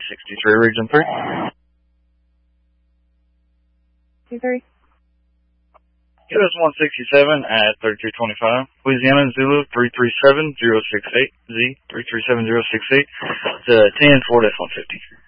63, Region 3. 2-3. US 167 at 3325. Louisiana Zulu 337068. Z 337068. 10-4-150.